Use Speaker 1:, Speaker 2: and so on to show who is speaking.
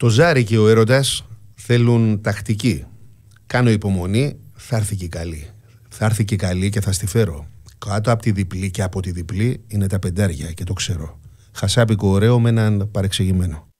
Speaker 1: Το ζάρι και ο έρωτας θέλουν τακτική. Κάνω υπομονή, θα έρθει και καλή. Θα έρθει και καλή και θα στη φέρω. Κάτω από τη διπλή και από τη διπλή είναι τα πεντάρια και το ξέρω. Χασάπικο ωραίο με έναν παρεξηγημένο.